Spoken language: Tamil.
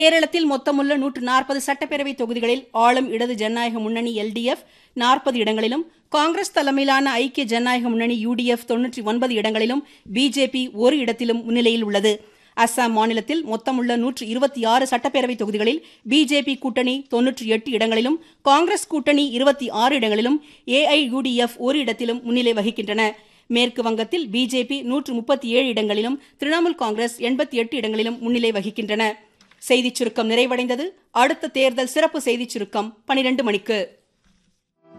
கேரளத்தில் மொத்தமுள்ள 140 சட்டப்பேரவை தொகுதிகளில் ஆளும் இடது ஜனநாயக முன்னணி LDF 40 இடங்களிலும், காங்கிரஸ் தலைமையிலான ஐக்கிய ஜனநாயக முன்னணி UDF 99 இடங்களிலும், பிஜேபி ஒரு இடத்திலும் முன்னிலையில் உள்ளது. அஸ்ஸாம் மாநிலத்தில் மொத்தமுள்ள 126 சட்டப்பேரவை தொகுதிகளில் பிஜேபி கூட்டணி 98 இடங்களிலும், காங்கிரஸ் கூட்டணி 26 இடங்களிலும், AIUDF ஒரு இடத்திலும் முன்னிலை வகிக்கின்றன. மேற்கு வங்கத்தில் பிஜேபி 137 இடங்களிலும், திரிணாமுல் காங்கிரஸ் 88 இடங்களிலும் முன்னிலை வகிக்கின்றன. செய்திச் சுருக்கம் நிறைவடைந்தது. அடுத்த தேர்தல் சிறப்பு செய்திச் சுருக்கம் 12 மணிக்கு.